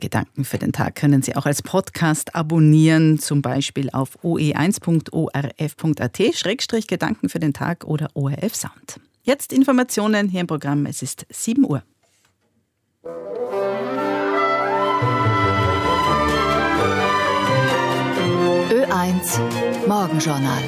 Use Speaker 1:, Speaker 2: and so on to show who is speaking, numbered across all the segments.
Speaker 1: Gedanken für den Tag können Sie auch als Podcast abonnieren, zum Beispiel auf oe1.orf.at/Gedanken für den Tag oder ORF Sound. Jetzt Informationen hier im Programm. Es ist 7 Uhr.
Speaker 2: Ö1 Morgenjournal.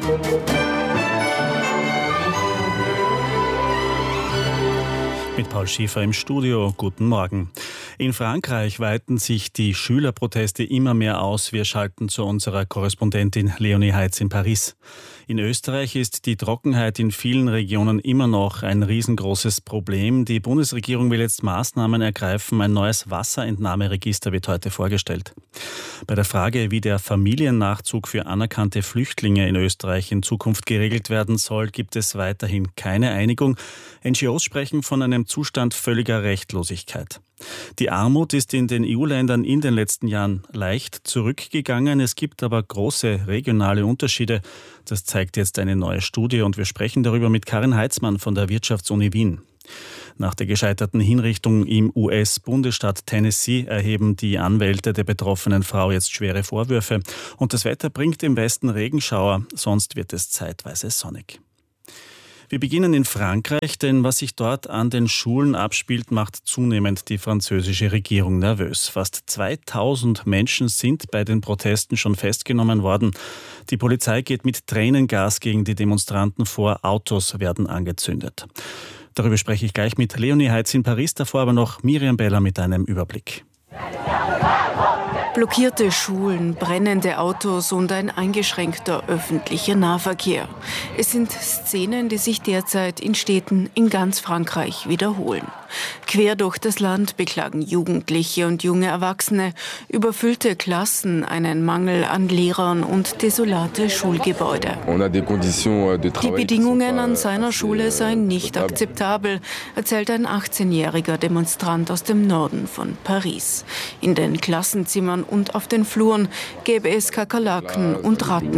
Speaker 3: Mit Paul Schiefer im Studio. Guten Morgen. In Frankreich weiten sich die Schülerproteste immer mehr aus. Wir schalten zu unserer Korrespondentin Leonie Heitz in Paris. In Österreich ist die Trockenheit in vielen Regionen immer noch ein riesengroßes Problem. Die Bundesregierung will jetzt Maßnahmen ergreifen. Ein neues Wasserentnahmeregister wird heute vorgestellt. Bei der Frage, wie der Familiennachzug für anerkannte Flüchtlinge in Österreich in Zukunft geregelt werden soll, gibt es weiterhin keine Einigung. NGOs sprechen von einem Zustand völliger Rechtlosigkeit. Die Armut ist in den EU-Ländern in den letzten Jahren leicht zurückgegangen. Es gibt aber große regionale Unterschiede. Das zeigt jetzt eine neue Studie und wir sprechen darüber mit Karin Heitzmann von der Wirtschaftsuni Wien. Nach der gescheiterten Hinrichtung im US-Bundesstaat Tennessee erheben die Anwälte der betroffenen Frau jetzt schwere Vorwürfe. Und das Wetter bringt im Westen Regenschauer, sonst wird es zeitweise sonnig. Wir beginnen in Frankreich, denn was sich dort an den Schulen abspielt, macht zunehmend die französische Regierung nervös. Fast 2000 Menschen sind bei den Protesten schon festgenommen worden. Die Polizei geht mit Tränengas gegen die Demonstranten vor, Autos werden angezündet. Darüber spreche ich gleich mit Leonie Heitz in Paris, davor aber noch Miriam Beller mit einem Überblick.
Speaker 4: Blockierte Schulen, brennende Autos und ein eingeschränkter öffentlicher Nahverkehr. Es sind Szenen, die sich derzeit in Städten in ganz Frankreich wiederholen. Quer durch das Land beklagen Jugendliche und junge Erwachsene überfüllte Klassen, einen Mangel an Lehrern und desolate Schulgebäude. Die Bedingungen an seiner Schule seien nicht akzeptabel, erzählt ein 18-jähriger Demonstrant aus dem Norden von Paris. In den Klassenzimmern und auf den Fluren gäbe es Kakerlaken und Ratten.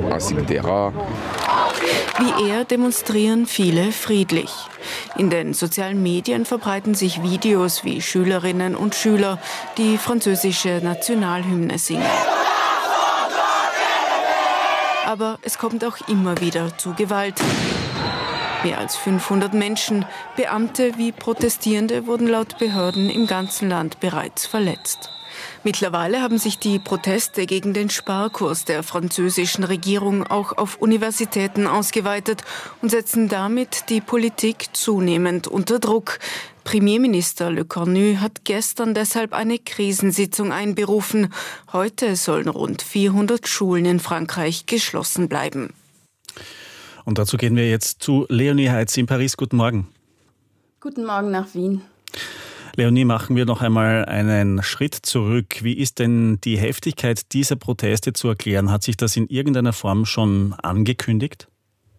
Speaker 4: Wie er demonstrieren viele friedlich. In den sozialen Medien verbreiten sich Videos, wie Schülerinnen und Schüler die französische Nationalhymne singen. Aber es kommt auch immer wieder zu Gewalt. Mehr als 500 Menschen, Beamte wie Protestierende, wurden laut Behörden im ganzen Land bereits verletzt. Mittlerweile haben sich die Proteste gegen den Sparkurs der französischen Regierung auch auf Universitäten ausgeweitet und setzen damit die Politik zunehmend unter Druck. Premierminister Le Cornu hat gestern deshalb eine Krisensitzung einberufen. Heute sollen rund 400 Schulen in Frankreich geschlossen bleiben.
Speaker 3: Und dazu gehen wir jetzt zu Leonie Heitz in Paris. Guten Morgen.
Speaker 5: Guten Morgen nach Wien.
Speaker 3: Leonie, machen wir noch einmal einen Schritt zurück. Wie ist denn die Heftigkeit dieser Proteste zu erklären? Hat sich das in irgendeiner Form schon angekündigt?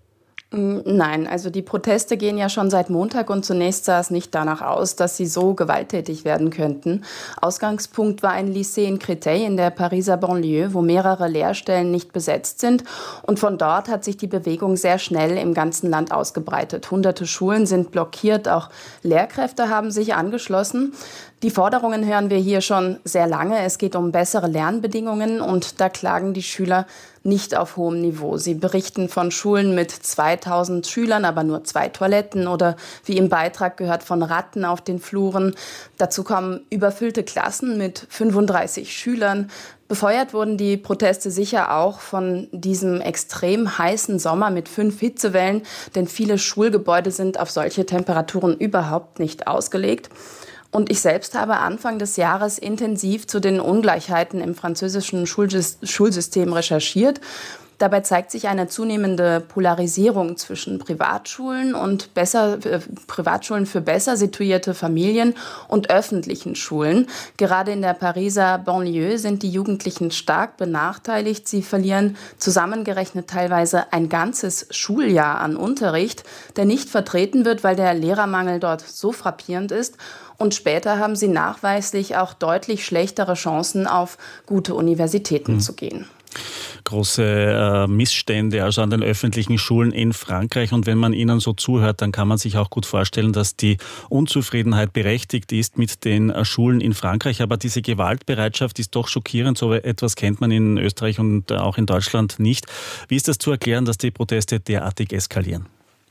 Speaker 5: Nein, also die Proteste gehen ja schon seit Montag und zunächst sah es nicht danach aus, dass sie so gewalttätig werden könnten. Ausgangspunkt war ein Lycée in Créteil in der Pariser Banlieue, wo mehrere Lehrstellen nicht besetzt sind. Und von dort hat sich die Bewegung sehr schnell im ganzen Land ausgebreitet. Hunderte Schulen sind blockiert, auch Lehrkräfte haben sich angeschlossen. Die Forderungen hören wir hier schon sehr lange. Es geht um bessere Lernbedingungen und da klagen die Schüler nicht auf hohem Niveau. Sie berichten von Schulen mit 2000 Schülern, aber nur 2 Toiletten oder wie im Beitrag gehört von Ratten auf den Fluren. Dazu kommen überfüllte Klassen mit 35 Schülern. Befeuert wurden die Proteste sicher auch von diesem extrem heißen Sommer mit 5 Hitzewellen, denn viele Schulgebäude sind auf solche Temperaturen überhaupt nicht ausgelegt. Und ich selbst habe Anfang des Jahres intensiv zu den Ungleichheiten im französischen Schulsystem recherchiert. Dabei zeigt sich eine zunehmende Polarisierung zwischen Privatschulen und Privatschulen für besser situierte Familien und öffentlichen Schulen. Gerade in der Pariser Banlieue sind die Jugendlichen stark benachteiligt. Sie verlieren zusammengerechnet teilweise ein ganzes Schuljahr an Unterricht, der nicht vertreten wird, weil der Lehrermangel dort so frappierend ist. Und später haben sie nachweislich auch deutlich schlechtere Chancen, auf gute Universitäten zu gehen.
Speaker 3: große Missstände, also an den öffentlichen Schulen in Frankreich. Und wenn man ihnen so zuhört, dann kann man sich auch gut vorstellen, dass die Unzufriedenheit berechtigt ist mit den Schulen in Frankreich. Aber diese Gewaltbereitschaft ist doch schockierend. So etwas kennt man in Österreich und auch in Deutschland nicht. Wie ist das zu erklären, dass die Proteste derartig eskalieren?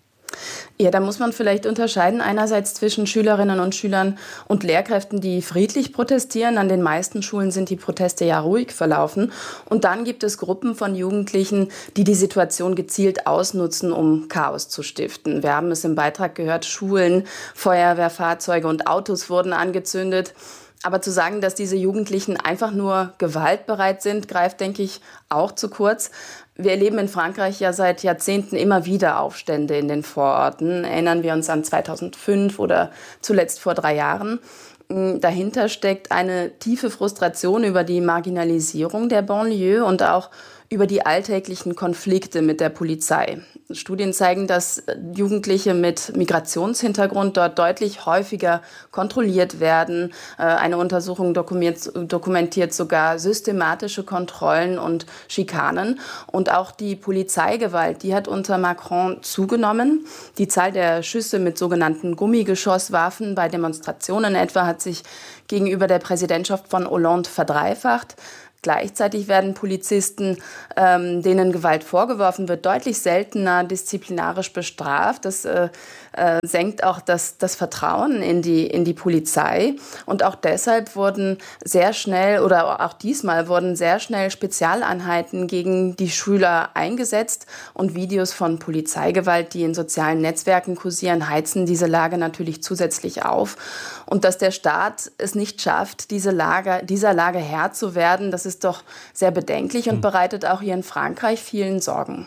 Speaker 5: Ja, da muss man vielleicht unterscheiden einerseits zwischen Schülerinnen und Schülern und Lehrkräften, die friedlich protestieren. An den meisten Schulen sind die Proteste ja ruhig verlaufen. Und dann gibt es Gruppen von Jugendlichen, die die Situation gezielt ausnutzen, um Chaos zu stiften. Wir haben es im Beitrag gehört, Schulen, Feuerwehrfahrzeuge und Autos wurden angezündet. Aber zu sagen, dass diese Jugendlichen einfach nur gewaltbereit sind, greift, denke ich, auch zu kurz. Wir erleben in Frankreich ja seit Jahrzehnten immer wieder Aufstände in den Vororten. Erinnern wir uns an 2005 oder zuletzt vor 3 Jahren. Dahinter steckt eine tiefe Frustration über die Marginalisierung der Banlieue und auch über die alltäglichen Konflikte mit der Polizei. Studien zeigen, dass Jugendliche mit Migrationshintergrund dort deutlich häufiger kontrolliert werden. Eine Untersuchung dokumentiert sogar systematische Kontrollen und Schikanen. Und auch die Polizeigewalt, die hat unter Macron zugenommen. Die Zahl der Schüsse mit sogenannten Gummigeschosswaffen bei Demonstrationen etwa hat sich gegenüber der Präsidentschaft von Hollande verdreifacht. Gleichzeitig werden Polizisten, denen Gewalt vorgeworfen wird, deutlich seltener disziplinarisch bestraft. Das senkt auch das Vertrauen in die Polizei. Und auch deshalb wurden sehr schnell oder auch diesmal wurden sehr schnell Spezialeinheiten gegen die Schüler eingesetzt. Und Videos von Polizeigewalt, die in sozialen Netzwerken kursieren, heizen diese Lage natürlich zusätzlich auf. Und dass der Staat es nicht schafft, dieser Lage Herr zu werden, das ist doch sehr bedenklich und bereitet auch hier in Frankreich vielen Sorgen.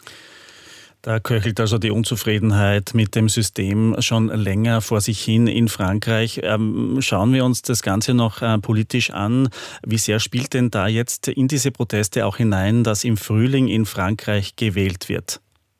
Speaker 3: Da köchelt also die Unzufriedenheit mit dem System schon länger vor sich hin in Frankreich. Schauen wir uns das Ganze noch politisch an. Wie sehr spielt denn da jetzt in diese Proteste auch hinein, dass im Frühling in Frankreich gewählt wird?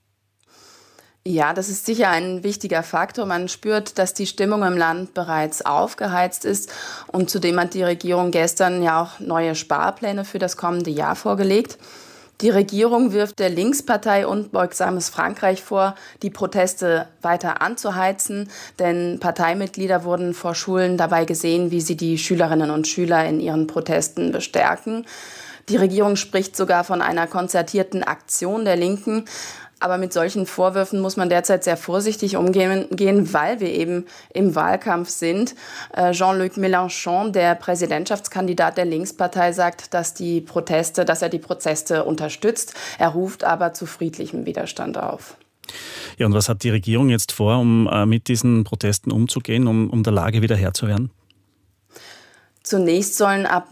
Speaker 5: Ja, das ist sicher ein wichtiger Faktor. Man spürt, dass die Stimmung im Land bereits aufgeheizt ist. Und zudem hat die Regierung gestern ja auch neue Sparpläne für das kommende Jahr vorgelegt. Die Regierung wirft der Linkspartei Unbeugsames Frankreich vor, die Proteste weiter anzuheizen, denn Parteimitglieder wurden vor Schulen dabei gesehen, wie sie die Schülerinnen und Schüler in ihren Protesten bestärken. Die Regierung spricht sogar von einer konzertierten Aktion der Linken. Aber mit solchen Vorwürfen muss man derzeit sehr vorsichtig umgehen, weil wir eben im Wahlkampf sind. Jean-Luc Mélenchon, der Präsidentschaftskandidat der Linkspartei, sagt, dass er die Proteste unterstützt. Er ruft aber zu friedlichem Widerstand auf.
Speaker 3: Ja, und was hat die Regierung jetzt vor, um mit diesen Protesten umzugehen, um der Lage wieder Herr zu werden?
Speaker 5: Zunächst sollen ab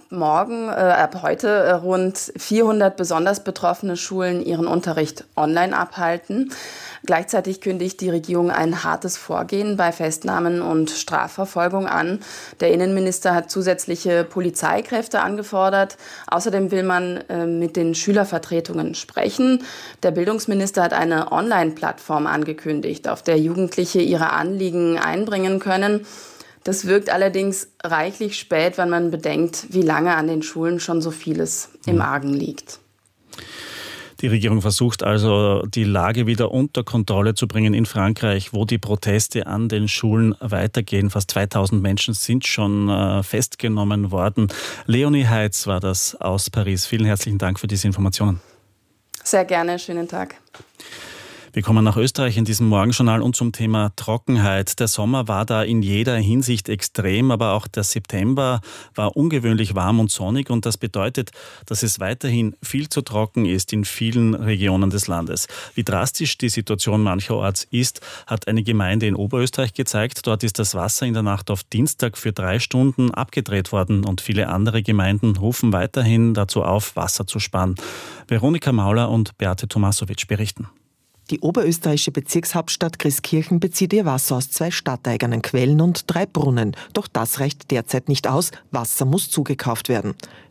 Speaker 5: heute rund 400 besonders betroffene Schulen ihren Unterricht online abhalten. Gleichzeitig kündigt die Regierung ein hartes Vorgehen bei Festnahmen und Strafverfolgung an. Der Innenminister hat zusätzliche Polizeikräfte angefordert. Außerdem will man mit den Schülervertretungen sprechen. Der Bildungsminister hat eine Online-Plattform angekündigt, auf der Jugendliche ihre Anliegen einbringen können. Das wirkt allerdings reichlich spät, wenn man bedenkt, wie lange an den Schulen schon so vieles im Argen liegt.
Speaker 3: Die Regierung versucht also, die Lage wieder unter Kontrolle zu bringen in Frankreich, wo die Proteste an den Schulen weitergehen. Fast 2000 Menschen sind schon festgenommen worden. Leonie Heitz war das aus Paris. Vielen herzlichen Dank für diese Informationen.
Speaker 5: Sehr gerne, schönen Tag.
Speaker 3: Wir kommen nach Österreich in diesem Morgenjournal und zum Thema Trockenheit. Der Sommer war da in jeder Hinsicht extrem, aber auch der September war ungewöhnlich warm und sonnig und das bedeutet, dass es weiterhin viel zu trocken ist in vielen Regionen des Landes. Wie drastisch die Situation mancherorts ist, hat eine Gemeinde in Oberösterreich gezeigt. Dort ist das Wasser in der Nacht auf Dienstag für 3 Stunden abgedreht worden und viele andere Gemeinden rufen weiterhin dazu auf, Wasser zu sparen. Veronika Mauler und Beate Tomasowitsch berichten.
Speaker 6: Die oberösterreichische Bezirkshauptstadt Christkirchen bezieht ihr Wasser aus 2 stadteigenen Quellen und 3 Brunnen. Doch das reicht derzeit nicht aus. Wasser muss zugekauft werden.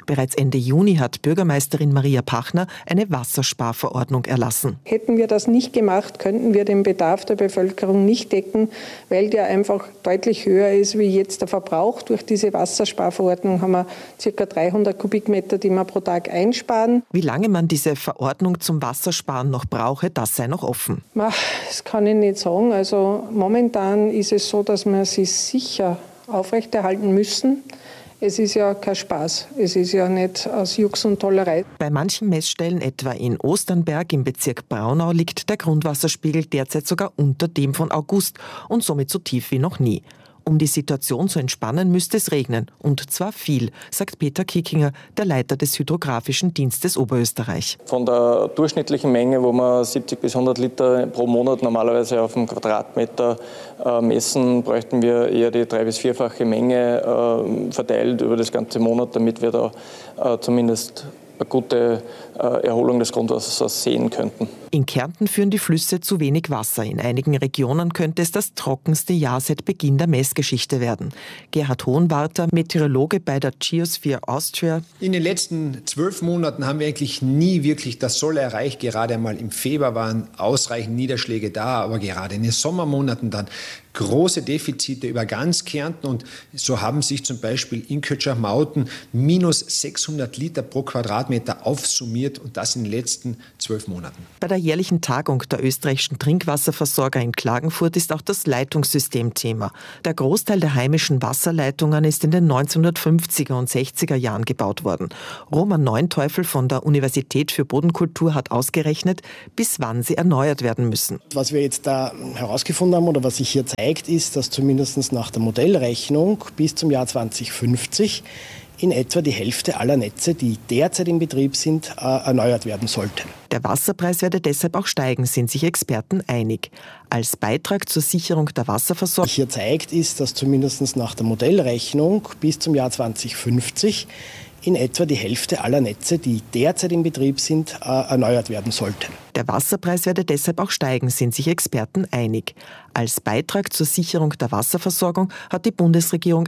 Speaker 6: Bereits Ende Juni hat Bürgermeisterin Maria Pachner eine Wassersparverordnung erlassen.
Speaker 7: Hätten wir das nicht gemacht, könnten wir den Bedarf der Bevölkerung nicht decken, weil der einfach deutlich höher ist wie jetzt der Verbrauch. Durch diese Wassersparverordnung haben wir ca. 300 Kubikmeter, die wir pro Tag einsparen.
Speaker 6: Wie lange man diese Verordnung zum Wassersparen noch brauche, das sei noch offen.
Speaker 7: Das kann ich nicht sagen. Also momentan ist es so, dass wir sie sicher aufrechterhalten müssen. Es ist ja kein Spaß. Es ist ja nicht aus Jux und Tollerei.
Speaker 6: Bei manchen Messstellen, etwa in Osternberg im Bezirk Braunau, liegt der Grundwasserspiegel derzeit sogar unter dem von August und somit so tief wie noch nie. Um die Situation zu entspannen, müsste es regnen. Und zwar viel, sagt Peter Kickinger, der Leiter des Hydrographischen Dienstes Oberösterreich.
Speaker 8: Von der durchschnittlichen Menge, wo wir 70 bis 100 Liter pro Monat normalerweise auf einen Quadratmeter messen, bräuchten wir eher die 3- bis 4-fache Menge verteilt über das ganze Monat, damit wir da zumindest eine gute Erholung des Grundwassers sehen könnten.
Speaker 6: In Kärnten führen die Flüsse zu wenig Wasser. In einigen Regionen könnte es das trockenste Jahr seit Beginn der Messgeschichte werden. Gerhard Hohenwarter, Meteorologe bei der Geosphere Austria.
Speaker 9: In den letzten 12 Monaten haben wir eigentlich nie wirklich das Soll erreicht. Gerade einmal im Februar waren ausreichend Niederschläge da, aber gerade in den Sommermonaten dann große Defizite über ganz Kärnten. Und so haben sich zum Beispiel in Kötschach-Mauten minus 600 Liter pro Quadratmeter aufsummiert und das in den letzten 12 Monaten.
Speaker 6: Bei der jährlichen Tagung der österreichischen Trinkwasserversorger in Klagenfurt ist auch das Leitungssystem Thema. Der Großteil der heimischen Wasserleitungen ist in den 1950er und 60er Jahren gebaut worden. Roman Neunteufel von der Universität für Bodenkultur hat ausgerechnet, bis wann sie erneuert werden müssen.
Speaker 10: Was wir jetzt da herausgefunden haben oder was sich hier zeigt, ist, dass zumindest nach der Modellrechnung bis zum Jahr 2050 in etwa die Hälfte aller Netze, die derzeit in Betrieb sind, erneuert werden sollten.
Speaker 6: Der Wasserpreis werde deshalb auch steigen, sind sich Experten einig. Als Beitrag zur Sicherung der Wasserversorgung.
Speaker 10: Was hier zeigt, ist, dass zumindest nach der Modellrechnung bis zum Jahr 2050 in etwa die Hälfte aller Netze, die derzeit in Betrieb sind, erneuert werden sollten.
Speaker 6: Der Wasserpreis werde deshalb auch steigen, sind sich Experten einig. Als Beitrag zur Sicherung der Wasserversorgung hat die Bundesregierung